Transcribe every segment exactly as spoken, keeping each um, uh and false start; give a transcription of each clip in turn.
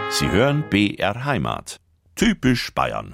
Sie hören B R Heimat. Typisch Bayern.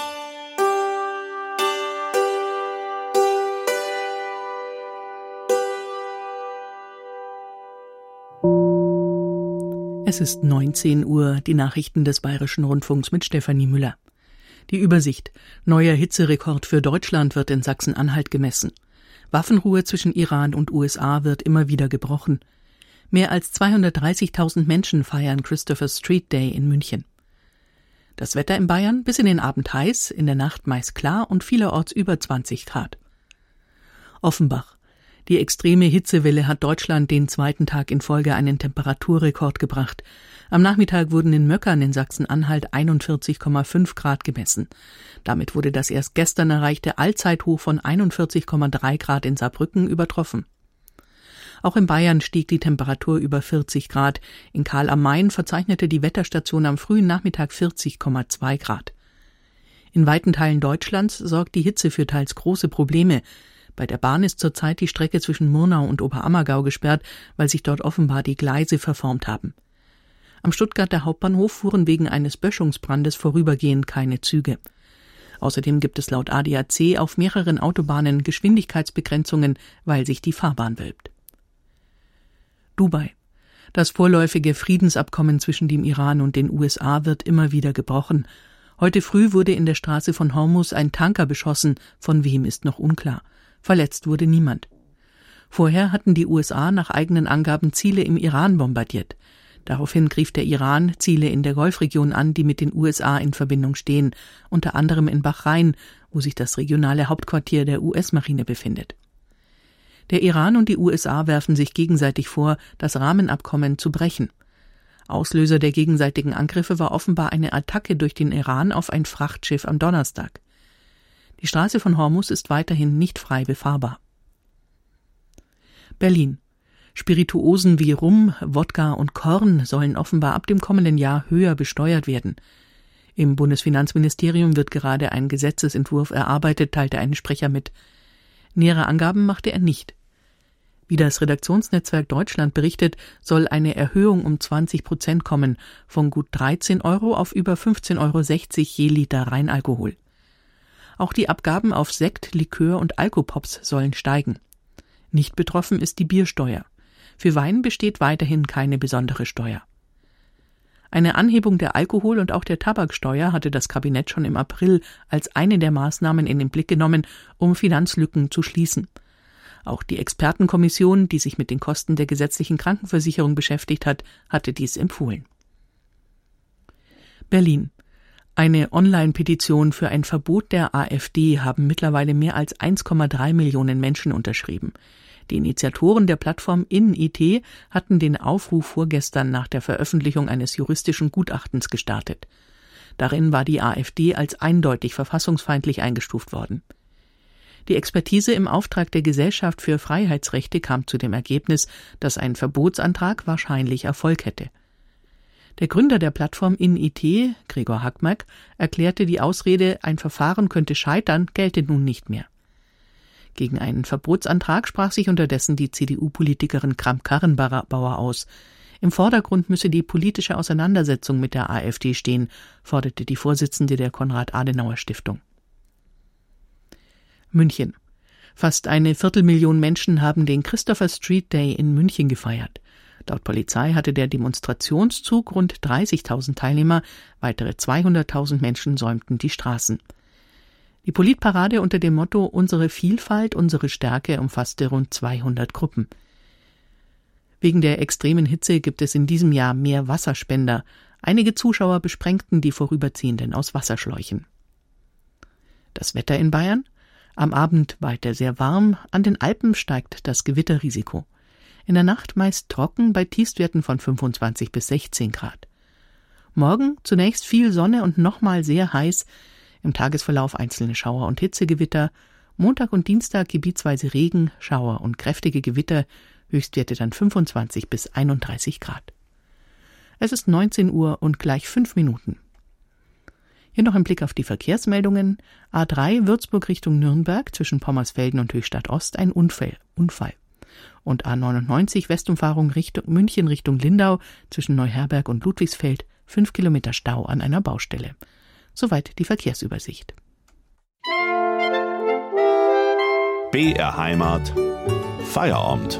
Es ist neunzehn Uhr, die Nachrichten des Bayerischen Rundfunks mit Stefanie Müller. Die Übersicht: Neuer Hitzerekord für Deutschland wird in Sachsen-Anhalt gemessen. Waffenruhe zwischen Iran und U S A wird immer wieder gebrochen. Mehr als zweihundertdreißigtausend Menschen feiern Christopher Street Day in München. Das Wetter in Bayern: bis in den Abend heiß, in der Nacht meist klar und vielerorts über zwanzig Grad. Offenbach: Die extreme Hitzewelle hat Deutschland den zweiten Tag in Folge einen Temperaturrekord gebracht. Am Nachmittag wurden in Möckern in Sachsen-Anhalt einundvierzig Komma fünf Grad gemessen. Damit wurde das erst gestern erreichte Allzeithoch von einundvierzig Komma drei Grad in Saarbrücken übertroffen. Auch in Bayern stieg die Temperatur über vierzig Grad. In Karl am Main verzeichnete die Wetterstation am frühen Nachmittag vierzig Komma zwei Grad. In weiten Teilen Deutschlands sorgt die Hitze für teils große Probleme. Bei der Bahn ist zurzeit die Strecke zwischen Murnau und Oberammergau gesperrt, weil sich dort offenbar die Gleise verformt haben. Am Stuttgarter Hauptbahnhof fuhren wegen eines Böschungsbrandes vorübergehend keine Züge. Außerdem gibt es laut A D A C auf mehreren Autobahnen Geschwindigkeitsbegrenzungen, weil sich die Fahrbahn wölbt. Dubai: Das vorläufige Friedensabkommen zwischen dem Iran und den U S A wird immer wieder gebrochen. Heute früh wurde in der Straße von Hormuz ein Tanker beschossen, von wem ist noch unklar. Verletzt wurde niemand. Vorher hatten die U S A nach eigenen Angaben Ziele im Iran bombardiert. Daraufhin griff der Iran Ziele in der Golfregion an, die mit den U S A in Verbindung stehen, unter anderem in Bahrain, wo sich das regionale Hauptquartier der U S-Marine befindet. Der Iran und die U S A werfen sich gegenseitig vor, das Rahmenabkommen zu brechen. Auslöser der gegenseitigen Angriffe war offenbar eine Attacke durch den Iran auf ein Frachtschiff am Donnerstag. Die Straße von Hormuz ist weiterhin nicht frei befahrbar. Berlin: Spirituosen wie Rum, Wodka und Korn sollen offenbar ab dem kommenden Jahr höher besteuert werden. Im Bundesfinanzministerium wird gerade ein Gesetzesentwurf erarbeitet, teilte ein Sprecher mit. Nähere Angaben machte er nicht. Wie das Redaktionsnetzwerk Deutschland berichtet, soll eine Erhöhung um zwanzig Prozent kommen, von gut dreizehn Euro auf über fünfzehn Euro sechzig je Liter Reinalkohol. Auch die Abgaben auf Sekt, Likör und Alkopops sollen steigen. Nicht betroffen ist die Biersteuer. Für Wein besteht weiterhin keine besondere Steuer. Eine Anhebung der Alkohol- und auch der Tabaksteuer hatte das Kabinett schon im April als eine der Maßnahmen in den Blick genommen, um Finanzlücken zu schließen. Auch die Expertenkommission, die sich mit den Kosten der gesetzlichen Krankenversicherung beschäftigt hat, hatte dies empfohlen. Berlin: Eine Online-Petition für ein Verbot der AfD haben mittlerweile mehr als eins Komma drei Millionen Menschen unterschrieben. Die Initiatoren der Plattform InnIT hatten den Aufruf vorgestern nach der Veröffentlichung eines juristischen Gutachtens gestartet. Darin war die AfD als eindeutig verfassungsfeindlich eingestuft worden. Die Expertise im Auftrag der Gesellschaft für Freiheitsrechte kam zu dem Ergebnis, dass ein Verbotsantrag wahrscheinlich Erfolg hätte. Der Gründer der Plattform InnIT, Gregor Hackmack, erklärte, die Ausrede, ein Verfahren könnte scheitern, gelte nun nicht mehr. Gegen einen Verbotsantrag sprach sich unterdessen die C D U-Politikerin Kramp-Karrenbauer aus. Im Vordergrund müsse die politische Auseinandersetzung mit der AfD stehen, forderte die Vorsitzende der Konrad-Adenauer-Stiftung. München: Fast eine Viertelmillion Menschen haben den Christopher Street Day in München gefeiert. Laut Polizei hatte der Demonstrationszug rund dreißigtausend Teilnehmer, weitere zweihunderttausend Menschen säumten die Straßen. Die Politparade unter dem Motto »Unsere Vielfalt, unsere Stärke« umfasste rund zweihundert Gruppen. Wegen der extremen Hitze gibt es in diesem Jahr mehr Wasserspender. Einige Zuschauer besprengten die Vorüberziehenden aus Wasserschläuchen. Das Wetter in Bayern: Am Abend weiter sehr warm, an den Alpen steigt das Gewitterrisiko. In der Nacht meist trocken bei Tiefstwerten von fünfundzwanzig bis sechzehn Grad. Morgen zunächst viel Sonne und nochmal sehr heiß, im Tagesverlauf einzelne Schauer und Hitzegewitter, Montag und Dienstag gebietsweise Regen, Schauer und kräftige Gewitter, Höchstwerte dann fünfundzwanzig bis einunddreißig Grad. Es ist neunzehn Uhr und gleich fünf Minuten. Hier noch ein Blick auf die Verkehrsmeldungen. A drei Würzburg Richtung Nürnberg zwischen Pommersfelden und Höchstadt Ost ein Unfall. Unfall. Und A neunundneunzig Westumfahrung Richtung München Richtung Lindau zwischen Neuherberg und Ludwigsfeld Fünf Kilometer Stau an einer Baustelle. Soweit die Verkehrsübersicht. B R Heimat. Feierabend.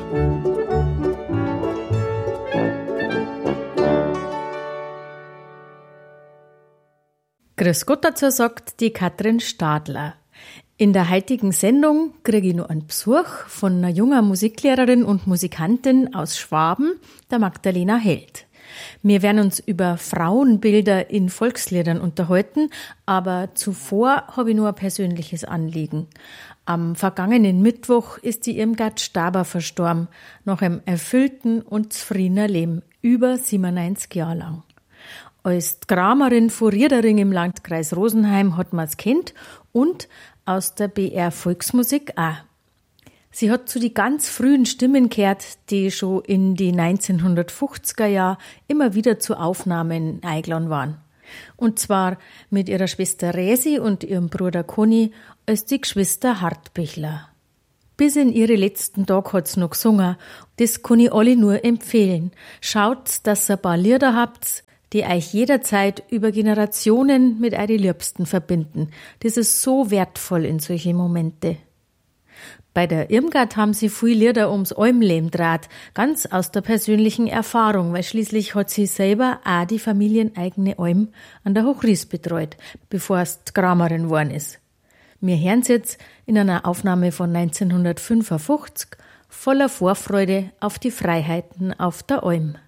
Grüß Gott, dazu sagt die Katrin Stadler. In der heutigen Sendung kriege ich nur einen Besuch von einer jungen Musiklehrerin und Musikantin aus Schwaben, der Magdalena Held. Wir werden uns über Frauenbilder in Volksliedern unterhalten, aber zuvor habe ich nur ein persönliches Anliegen. Am vergangenen Mittwoch ist die Irmgard Staber verstorben, nach einem erfüllten und zufriedenen Leben, über siebenundneunzig Jahre lang. Als Kramerin von Riedering im Landkreis Rosenheim hat man es kennt und aus der B R Volksmusik auch. Sie hat zu die ganz frühen Stimmen gehört, die schon in die neunzehnhundertfünfziger Jahre immer wieder zu Aufnahmen eingeladen waren. Und zwar mit ihrer Schwester Resi und ihrem Bruder Conny als die Geschwister Hartbichler. Bis in ihre letzten Tage hat's noch gesungen. Das kann ich alle nur empfehlen. Schaut, dass ihr ein paar Lieder habt, die euch jederzeit über Generationen mit euren Liebsten verbinden. Das ist so wertvoll in solche Momente. Bei der Irmgard haben sie viel Lieder ums Almleben draht, ganz aus der persönlichen Erfahrung, weil schließlich hat sie selber auch die familieneigene Alm an der Hochries betreut, bevor es Kramerin geworden ist. Wir hören es jetzt in einer Aufnahme von neunzehnhundertfünfundfünfzig voller Vorfreude auf die Freiheiten auf der Alm.